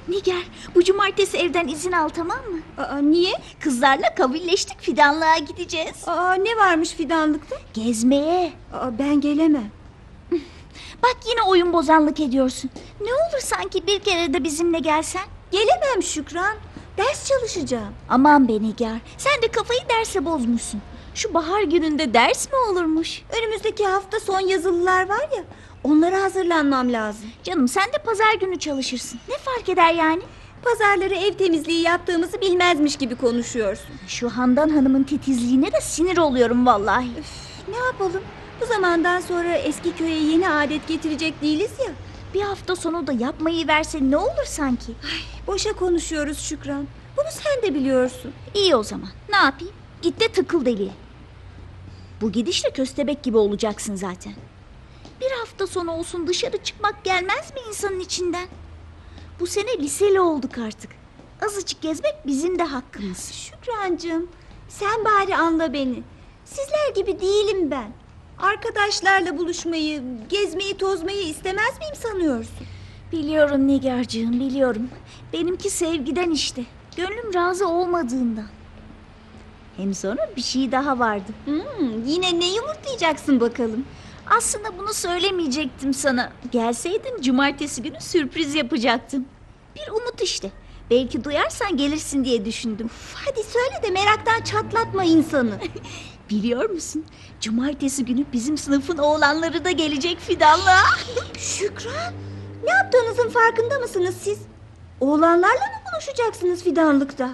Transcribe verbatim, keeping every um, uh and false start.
Nigar, bu cumartesi evden izin al, tamam mı? Aa, niye? Kızlarla kavilleştik, fidanlığa gideceğiz. Aa, ne varmış fidanlıkta? Gezmeye. Aa, ben gelemem. Bak yine oyun bozanlık ediyorsun. Ne olur sanki bir kere de bizimle gelsen. Gelemem Şükran. Ders çalışacağım. Aman be Nigar, sen de kafayı derse bozmuşsun. Şu bahar gününde ders mi olurmuş? Önümüzdeki hafta son yazılılar var ya, onlara hazırlanmam lazım. Canım sen de pazar günü çalışırsın. Ne fark eder yani? Pazarları ev temizliği yaptığımızı bilmezmiş gibi konuşuyorsun. Şu Handan Hanım'ın titizliğine de sinir oluyorum vallahi. Üf, ne yapalım? Bu zamandan sonra eski köye yeni adet getirecek değiliz ya. Bir hafta sonu da yapmayı verse ne olur sanki? Boşa konuşuyoruz Şükran. Bunu sen de biliyorsun. İyi o zaman. Ne yapayım? Git de tıkıl deliye. Bu gidişle köstebek gibi olacaksın zaten. Bir hafta sonu olsun dışarı çıkmak gelmez mi insanın içinden? Bu sene liseli olduk artık. Azıcık gezmek bizim de hakkımız. Şükrancığım, sen bari anla beni. Sizler gibi değilim ben. Arkadaşlarla buluşmayı, gezmeyi, tozmayı istemez miyim sanıyorsun? Biliyorum Nigar'cığım, biliyorum. Benimki sevgiden işte. Gönlüm razı olmadığından. Hem sonra bir şey daha vardı. Hmm, yine ne yumurtlayacaksın bakalım? Aslında bunu söylemeyecektim sana. Gelseydin cumartesi günü sürpriz yapacaktım. Bir umut işte. Belki duyarsan gelirsin diye düşündüm. Hadi söyle de meraktan çatlatma insanı. Biliyor musun? Cumartesi günü bizim sınıfın oğlanları da gelecek fidanlığa. Şükran, ne yaptığınızın farkında mısınız siz? Oğlanlarla mı buluşacaksınız fidanlıkta?